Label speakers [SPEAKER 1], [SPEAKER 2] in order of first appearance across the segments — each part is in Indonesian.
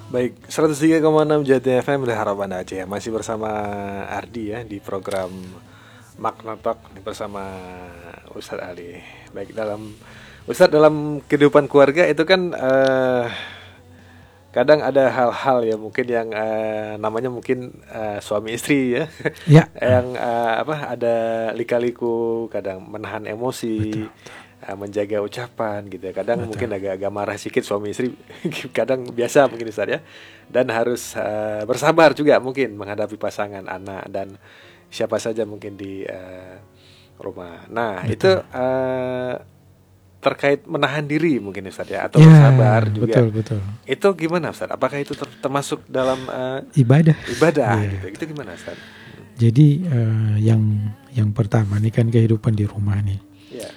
[SPEAKER 1] Baik, 103,6 Jati FM dari Harapan Aceh. Masih bersama Ardi ya di program Makna Talk bersama Ustadz Ali. Baik, dalam kehidupan keluarga itu kan kadang ada hal-hal ya mungkin yang namanya mungkin suami istri ya.
[SPEAKER 2] Ya,
[SPEAKER 1] Yang ada lika-liku, kadang menahan emosi.
[SPEAKER 2] betul,
[SPEAKER 1] Menjaga ucapan gitu ya. Kadang
[SPEAKER 2] betul.
[SPEAKER 1] mungkin agak marah sedikit suami istri. Kadang biasa mungkin Ustaz ya. Dan harus bersabar juga mungkin menghadapi pasangan, anak dan siapa saja mungkin di rumah. Nah, itu
[SPEAKER 2] Betul.
[SPEAKER 1] terkait menahan diri mungkin Ustaz ya, atau
[SPEAKER 2] Ya,
[SPEAKER 1] bersabar juga.
[SPEAKER 2] betul.
[SPEAKER 1] Itu gimana Ustaz? Apakah itu termasuk dalam
[SPEAKER 2] Ibadah.
[SPEAKER 1] ibadah
[SPEAKER 2] Iya.
[SPEAKER 1] gitu? Itu gimana Ustaz?
[SPEAKER 2] Jadi yang pertama nih kan kehidupan di rumah nih.
[SPEAKER 1] Ya.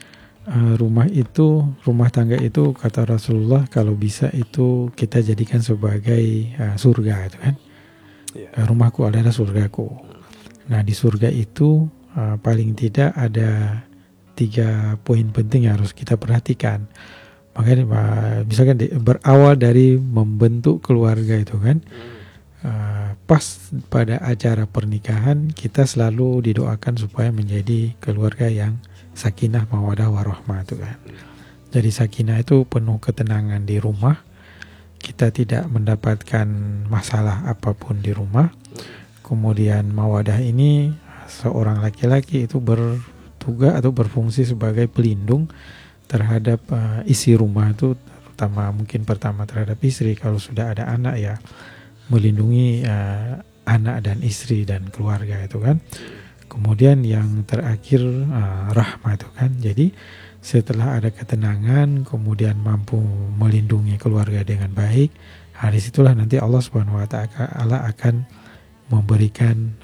[SPEAKER 2] Rumah tangga itu kata Rasulullah kalau bisa itu kita jadikan sebagai surga itu kan.
[SPEAKER 1] Ya.
[SPEAKER 2] Rumahku adalah surgaku. Nah di surga itu paling tidak ada 3 poin penting yang harus kita perhatikan. Makanya misalkan berawal dari membentuk keluarga itu kan. Pas pada acara pernikahan kita selalu didoakan supaya menjadi keluarga yang sakinah mawadah warahmah itu kan. Jadi sakinah itu penuh ketenangan di rumah. Kita tidak mendapatkan masalah apapun di rumah. Kemudian mawadah ini seorang laki-laki itu bertugas atau berfungsi sebagai pelindung terhadap isi rumah itu, terutama mungkin pertama terhadap istri. Kalau sudah ada anak ya melindungi anak dan istri dan keluarga itu kan. Kemudian yang terakhir rahmah itu kan. Jadi setelah ada ketenangan, kemudian mampu melindungi keluarga dengan baik, disitulah nanti Allah Subhanahu Wa Taala akan memberikan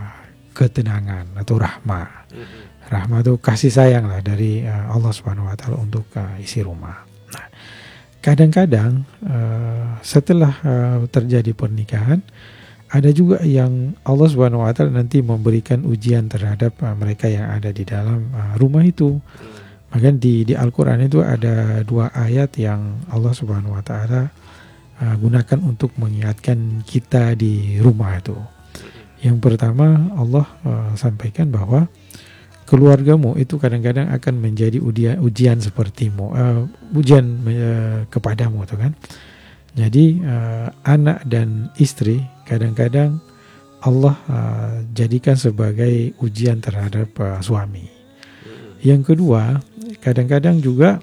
[SPEAKER 2] ketenangan atau rahmah. Rahmah itu kasih sayang lah dari Allah Subhanahu Wa Taala untuk isi rumah. Nah, kadang-kadang setelah terjadi pernikahan, ada juga yang Allah Subhanahu Wa Taala nanti memberikan ujian terhadap mereka yang ada di dalam rumah itu. Maka di Al-Quran itu ada 2 ayat yang Allah Subhanahu Wa Taala gunakan untuk mengingatkan kita di rumah itu. Yang pertama Allah sampaikan bahwa keluargamu itu kadang-kadang akan menjadi ujian sepertimu, ujian kepadamu itu kan. Jadi anak dan istri kadang-kadang Allah jadikan sebagai ujian terhadap suami. Yang kedua, kadang-kadang juga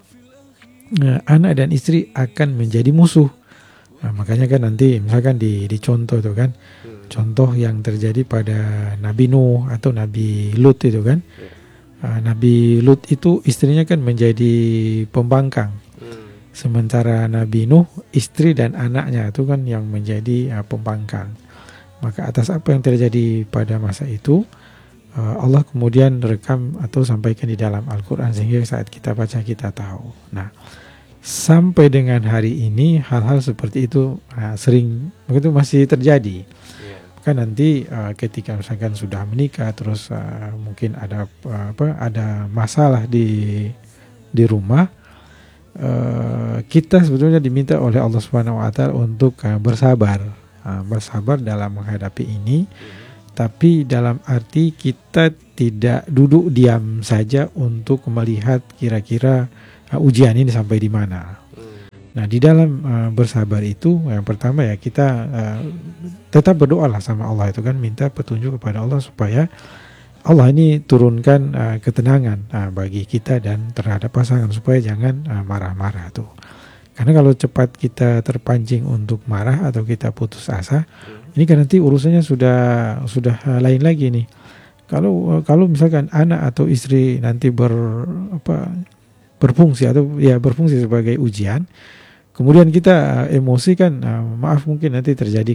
[SPEAKER 2] anak dan istri akan menjadi musuh. Nah, makanya kan nanti misalkan di contoh itu kan, contoh yang terjadi pada Nabi Nuh atau Nabi Lut itu kan. Nabi Lut itu istrinya kan menjadi pembangkang. Sementara Nabi Nuh, istri dan anaknya itu kan yang menjadi pembangkang. Maka atas apa yang terjadi pada masa itu, Allah kemudian rekam atau sampaikan di dalam Al-Quran sehingga saat kita baca kita tahu. Nah, sampai dengan hari ini hal-hal seperti itu sering begitu masih terjadi. Kan nanti ketika misalkan sudah menikah terus mungkin ada masalah di rumah. Kita sebetulnya diminta oleh Allah Subhanahu Wa Taala untuk bersabar dalam menghadapi ini, tapi dalam arti kita tidak duduk diam saja untuk melihat kira-kira ujian ini sampai di mana. Nah di dalam bersabar itu yang pertama ya kita tetap berdoalah sama Allah itu kan, minta petunjuk kepada Allah supaya Allah ini turunkan ketenangan bagi kita dan terhadap pasangan supaya jangan marah-marah tuh. Karena kalau cepat kita terpancing untuk marah atau kita putus asa, ini kan nanti urusannya sudah lain lagi nih. Kalau misalkan anak atau istri nanti berfungsi sebagai ujian, kemudian kita emosi kan, maaf mungkin nanti terjadi